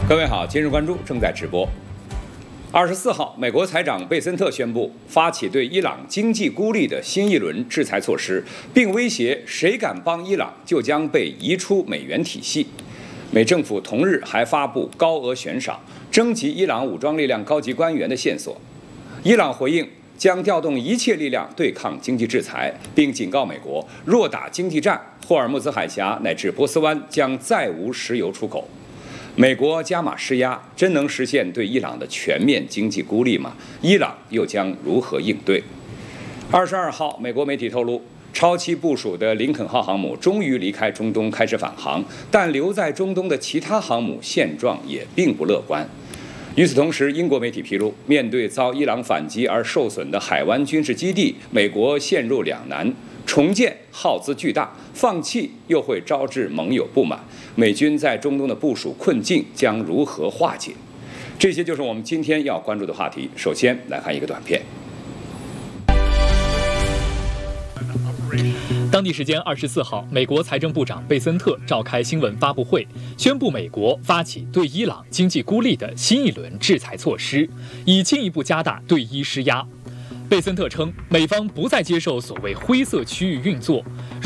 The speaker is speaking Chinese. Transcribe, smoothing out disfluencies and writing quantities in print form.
各位好，今日关注正在直播。24号，美国财长贝森特宣布发起对伊朗经济孤立的新一轮制裁措施，并威胁谁敢帮伊朗就将被移出美元体系。美政府同日还发布高额悬赏，征集伊朗武装力量高级官员的线索。伊朗回应将调动一切力量对抗经济制裁，并警告美国，若打经济战，霍尔木兹海峡乃至波斯湾将再无石油出口。美国加码施压，真能实现对伊朗的全面经济孤立吗？伊朗又将如何应对？22号，美国媒体透露，超期部署的林肯号航母终于离开中东开始返航，但留在中东的其他航母现状也并不乐观。与此同时，英国媒体披露，面对遭伊朗反击而受损的海湾军事基地，美国陷入两难：重建耗资巨大，放弃又会招致盟友不满。美军在中东的部署困境将如何化解？这些就是我们今天要关注的话题。首先来看一个短片。 当地时间24号，美国财政部长贝森特召开新闻发布会，宣布美国发起对伊朗经济孤立的新一轮制裁措施，以进一步加大对伊施压。贝森特称，美方不再接受所谓灰色区域运作。